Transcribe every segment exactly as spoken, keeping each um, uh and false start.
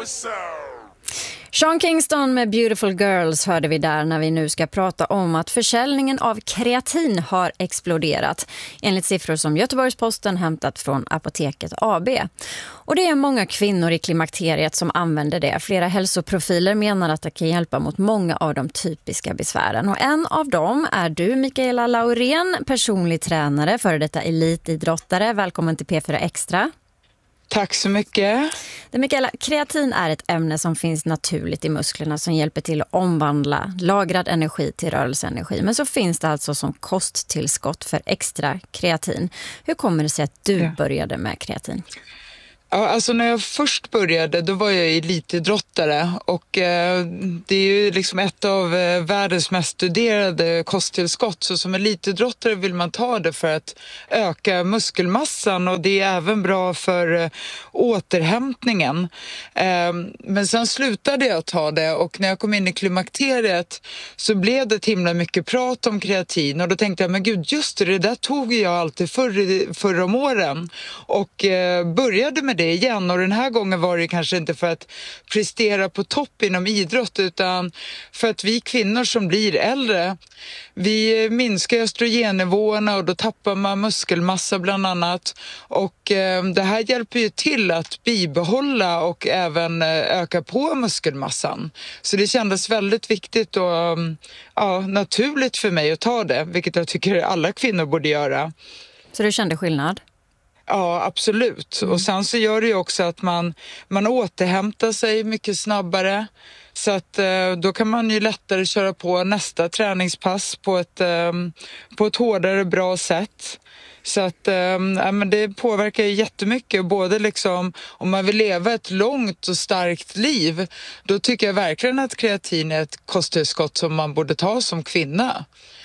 Sean Kingston med Beautiful Girls hörde vi där när vi nu ska prata om att försäljningen av kreatin har exploderat enligt siffror som Göteborgs-Posten hämtat från Apoteket A B. Och det är många kvinnor i klimakteriet som använder det. Flera hälsoprofiler menar att det kan hjälpa mot många av de typiska besvären. Och en av dem är du, Mikaela Laurén, personlig tränare, före detta elitidrottare. Välkommen till P fyra Extra. Tack så mycket. Det, Mikaela, kreatin är ett ämne som finns naturligt i musklerna som hjälper till att omvandla lagrad energi till rörelseenergi. Men så finns det alltså som kosttillskott för extra kreatin. Hur kommer det sig att du ja. började med kreatin? Ja, alltså när jag först började då var jag elitidrottare och eh, det är ju liksom ett av eh, världens mest studerade kosttillskott, så som elitidrottare vill man ta det för att öka muskelmassan och det är även bra för eh, återhämtningen. Eh, men sen slutade jag ta det och när jag kom in i klimakteriet så blev det himla mycket prat om kreatin och då tänkte jag, men gud, just det, det där tog jag alltid förr, förr om åren och eh, började med det igen, och den här gången var det kanske inte för att prestera på topp inom idrott utan för att vi kvinnor som blir äldre, vi minskar östrogennivåerna och då tappar man muskelmassa bland annat, och eh, det här hjälper ju till att bibehålla och även eh, öka på muskelmassan. Så det kändes väldigt viktigt och ja, naturligt för mig att ta det, vilket jag tycker alla kvinnor borde göra. Så du kände skillnad? Ja, absolut. Mm. Och sen så gör det ju också att man, man återhämtar sig mycket snabbare. Så att eh, då kan man ju lättare köra på nästa träningspass på ett, eh, på ett hårdare, bra sätt. Så att eh, men det påverkar ju jättemycket. Både liksom, om man vill leva ett långt och starkt liv, då tycker jag verkligen att kreatin är ett kosttillskott som man borde ta som kvinna.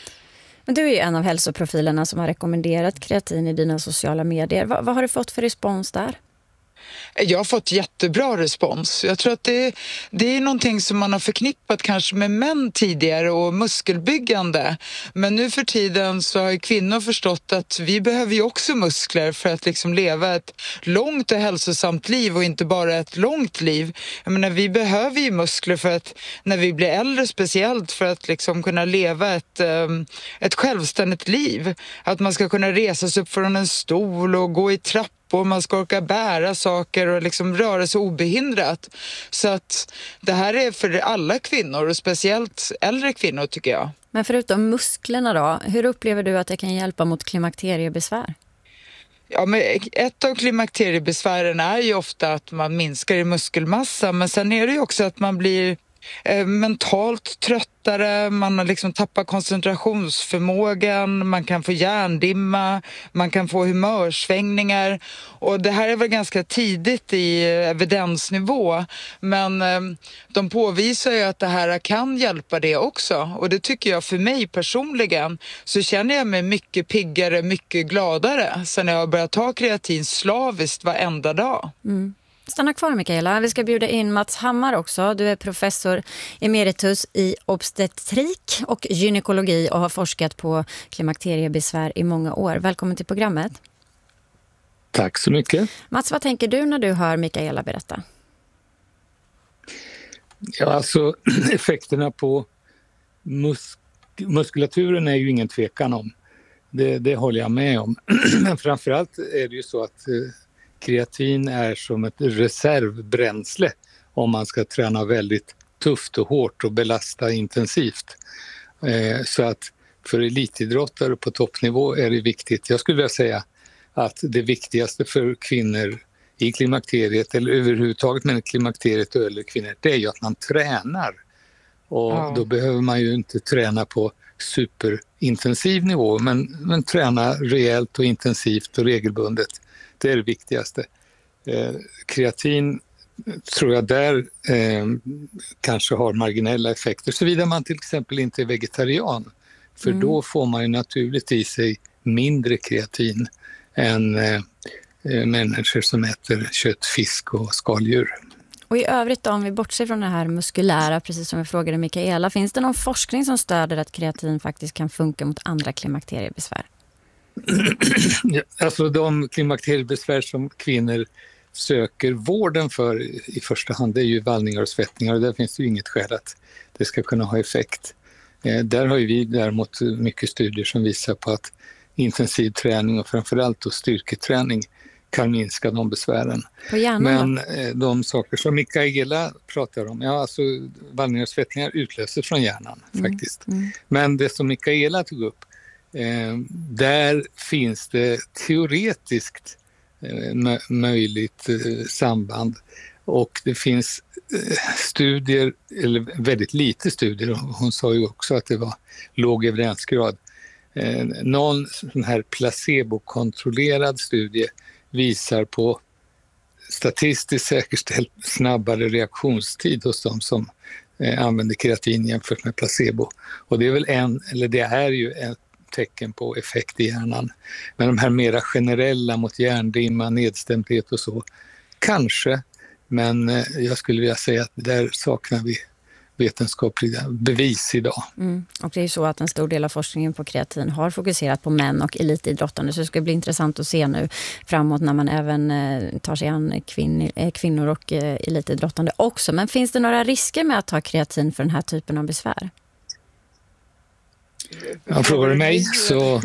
Men du är ju en av hälsoprofilerna som har rekommenderat kreatin i dina sociala medier. Vad, vad har du fått för respons där? Jag har fått jättebra respons. Jag tror att det, det är någonting som man har förknippat kanske med män tidigare och muskelbyggande. Men nu för tiden så har kvinnor förstått att vi behöver ju också muskler för att liksom leva ett långt och hälsosamt liv och inte bara ett långt liv. Jag menar, vi behöver ju muskler för att när vi blir äldre, speciellt för att liksom kunna leva ett, ett självständigt liv. Att man ska kunna resa sig upp från en stol och gå i trapp och man ska orka bära saker och liksom röra sig obehindrat. Så att det här är för alla kvinnor och speciellt äldre kvinnor, tycker jag. Men förutom musklerna då, hur upplever du att det kan hjälpa mot klimakteriebesvär? Ja, men ett av klimakteriebesvären är ju ofta att man minskar i muskelmassa, men sen är det ju också att man blir eh, mentalt tröttare, man har liksom tappat koncentrationsförmågan, man kan få hjärndimma, man kan få humörsvängningar, och det här är väl ganska tidigt i evidensnivå, men eh, de påvisar ju att det här kan hjälpa det också, och det tycker jag för mig personligen, så känner jag mig mycket piggare, mycket gladare sen jag har börjat ta kreatin slaviskt varenda dag. Mm. Stanna kvar, Mikaela. Vi ska bjuda in Mats Hammar också. Du är professor emeritus i obstetrik och gynekologi och har forskat på klimakteriebesvär i många år. Välkommen till programmet. Tack så mycket. Mats, vad tänker du när du hör Mikaela berätta? Ja, alltså effekterna på mus- muskulaturen är ju ingen tvekan om. Det, det håller jag med om. Men framförallt är det ju så att kreatin är som ett reservbränsle om man ska träna väldigt tufft och hårt och belasta intensivt. Eh, så att för elitidrottare på toppnivå är det viktigt. Jag skulle vilja säga att det viktigaste för kvinnor i klimakteriet eller överhuvudtaget med klimakteriet och äldre kvinnor, det är ju att man tränar. Och ja. Då behöver man ju inte träna på superintensiv nivå, men, men träna rejält och intensivt och regelbundet. Det är det viktigaste. Eh, kreatin tror jag där eh, kanske har marginella effekter, såvida man till exempel inte är vegetarian. För mm. då får man ju naturligt i sig mindre kreatin än eh, människor som äter kött, fisk och skaldjur. Och i övrigt då, om vi bortser från det här muskulära, precis som vi frågade Mikaela, finns det någon forskning som stöder att kreatin faktiskt kan funka mot andra klimakteriebesvär? Alltså de klimakteriebesvär som kvinnor söker vården för i första hand, det är ju vallningar och svettningar, och där finns det ju inget skäl att det ska kunna ha effekt. Eh, där har ju vi däremot mycket studier som visar på att intensiv träning och framförallt då styrketräning kan minska de besvären. På hjärnan, men eh, de saker som Mikaela pratar om, ja alltså vallningar och svettningar utlöser från hjärnan mm. faktiskt. Mm. Men det som Mikaela tog upp, eh, där finns det teoretiskt eh, möjligt eh, samband, och det finns eh, studier, eller väldigt lite studier, hon sa ju också att det var låg evidensgrad. Eh, någon sån här placebokontrollerad studie visar på statistiskt säkerställt snabbare reaktionstid hos de som eh, använder kreatin jämfört med placebo. Och det är väl en, eller det är ju ett tecken på effekt i hjärnan. Men de här mera generella mot hjärndimma, nedstämdhet och så, kanske, men eh, jag skulle vilja säga att där saknar vi vetenskapliga bevis idag. Mm. Och det är ju så att en stor del av forskningen på kreatin har fokuserat på män och elitidrottande, så det ska bli intressant att se nu framåt när man även eh, tar sig an kvin- eh, kvinnor och eh, elitidrottande också. Men finns det några risker med att ta kreatin för den här typen av besvär? Jag frågar du mig så...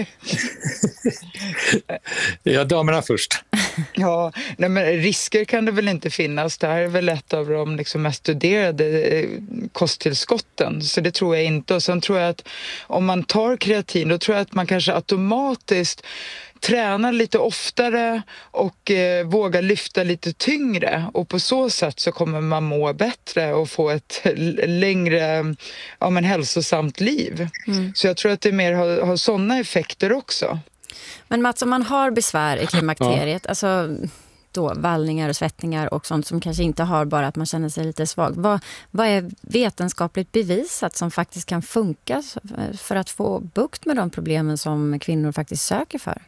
ja, damerna först. Ja, nej, men risker kan det väl inte finnas. Det här är väl ett av de liksom mest studerade kosttillskotten, så det tror jag inte. Och sen tror jag att om man tar kreatin, då tror jag att man kanske automatiskt tränar lite oftare och eh, vågar lyfta lite tyngre, och på så sätt så kommer man må bättre och få ett längre, ja, men hälsosamt liv. Mm. Så jag tror att det mer har, har sådana effekter också. Men Mats, om man har besvär i klimakteriet, ja. alltså då vallningar och svettningar och sånt som kanske inte har bara att man känner sig lite svag, vad, vad är vetenskapligt bevisat som faktiskt kan funka för att få bukt med de problemen som kvinnor faktiskt söker för?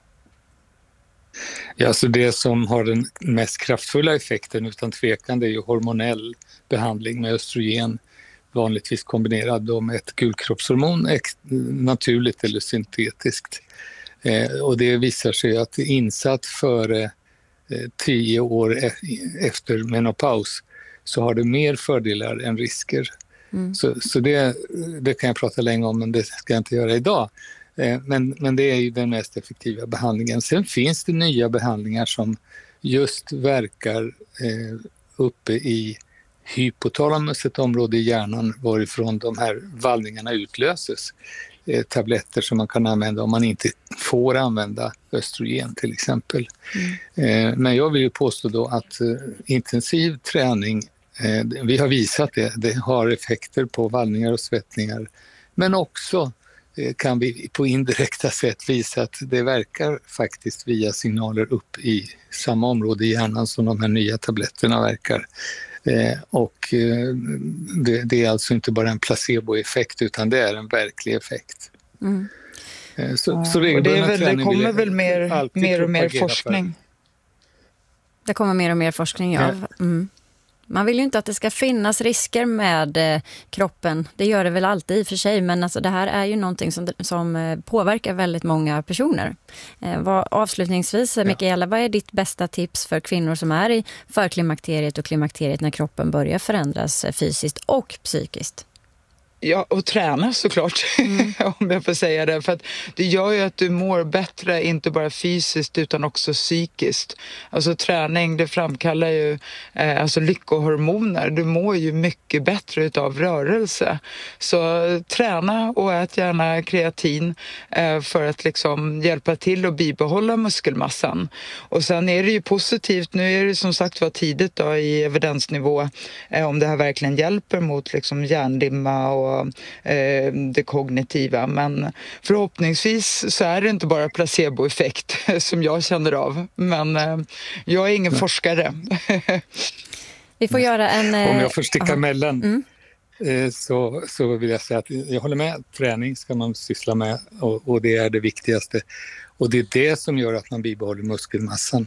Ja, så det som har den mest kraftfulla effekten utan tvekan, det är ju hormonell behandling med östrogen, vanligtvis kombinerad då med ett gulkroppshormon, naturligt eller syntetiskt. Eh, och det visar sig att insatt före eh, tio år e- efter menopaus så har det mer fördelar än risker. Mm. Så, så det, det kan jag prata länge om, men det ska jag inte göra idag. Men, men det är ju den mest effektiva behandlingen. Sen finns det nya behandlingar som just verkar eh, uppe i hypotalamus, ett område i hjärnan varifrån de här vallningarna utlöses. Eh, tabletter som man kan använda om man inte får använda östrogen till exempel. Mm. Eh, men jag vill ju påstå då att eh, intensiv träning, eh, vi har visat det, det har effekter på vallningar och svettningar, men också kan vi på indirekta sätt visa att det verkar faktiskt via signaler upp i samma område i hjärnan som de här nya tabletterna verkar. Eh, och eh, det, det är alltså inte bara en placeboeffekt utan det är en verklig effekt. Mm. Eh, så, ja. så och det, är väl, det kommer väl mer, mer och mer forskning? För. Det kommer mer och mer forskning, ja. Mm. Man vill ju inte att det ska finnas risker med eh, kroppen. Det gör det väl alltid i och för sig, men alltså det här är ju någonting som, som eh, påverkar väldigt många personer. Eh, vad, avslutningsvis, ja. Mikaela, vad är ditt bästa tips för kvinnor som är i förklimakteriet och klimakteriet när kroppen börjar förändras fysiskt och psykiskt? Ja, och träna såklart, mm. om jag får säga det. För att det gör ju att du mår bättre, inte bara fysiskt utan också psykiskt. Alltså träning, det framkallar ju eh, alltså lyckohormoner. Du mår ju mycket bättre utav rörelse. Så träna och ät gärna kreatin eh, för att liksom hjälpa till att bibehålla muskelmassan. Och sen är det ju positivt, nu är det som sagt var tidigt då i evidensnivå eh, om det här verkligen hjälper mot liksom hjärndimma och Eh, det kognitiva, men förhoppningsvis så är det inte bara placeboeffekt som jag känner av, men eh, jag är ingen Nej. forskare. Vi får göra en... Eh, Om jag får sticka aha. emellan mm. eh, så, så vill jag säga att jag håller med, träning ska man syssla med och, och det är det viktigaste, och det är det som gör att man bibehåller muskelmassan.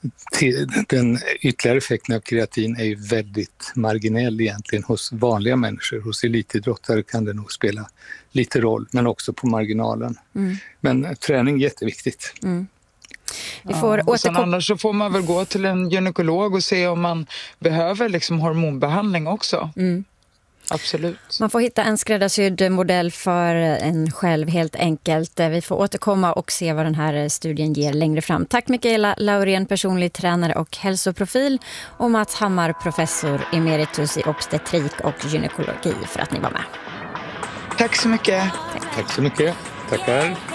Den ytterligare effekten av kreatin är ju väldigt marginell egentligen hos vanliga människor. Hos elitidrottare kan det nog spela lite roll, men också på marginalen. Mm. Men träning är jätteviktigt. Mm. Vi får ja, och sen återkom- annars så får man väl gå till en gynekolog och se om man behöver liksom hormonbehandling också. Mm. Absolut. Man får hitta en skräddarsydd modell för en själv helt enkelt. Vi får återkomma och se vad den här studien ger längre fram. Tack Mikaela Laurén, personlig tränare och hälsoprofil, och Mats Hammar, professor emeritus i obstetrik och gynekologi, för att ni var med. Tack så mycket. Tack så mycket. Tackar.